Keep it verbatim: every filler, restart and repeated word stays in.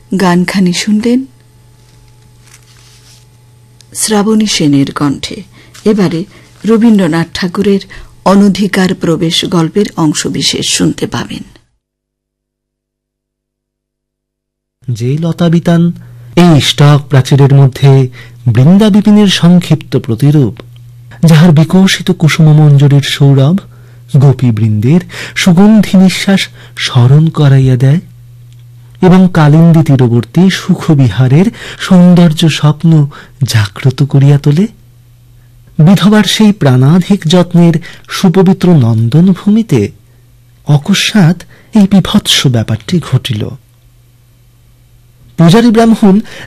গানখানি শুনলেন শ্রাবণী সেনের কণ্ঠে। এবারে রবীন্দ্রনাথ ঠাকুরের অনধিকার প্রবেশ গল্পের অংশবিশেষ শুনতে পাবেন। যে লতাবিতান এই স্টক প্রাচীরের মধ্যে বৃন্দা বিপিনের সংক্ষিপ্ত প্রতিরূপ, যাহার বিকশিত কুসুমমঞ্জরীর সৌরভ গোপী বৃন্দের সুগন্ধি নিঃশ্বাস স্মরণ করাইয়া দেয় এবং কালিন্দী তীরবর্তী সুখবিহারের সৌন্দর্য স্বপ্ন জাগ্রত করিয়া তোলে। বিধবার সেই প্রাণাধিক যত্নের সুপবিত্র নন্দন ভূমিতে অকস্মাৎ এই বিভৎস ব্যাপারটি ঘটিল। পূজারী ব্রাহ্মণ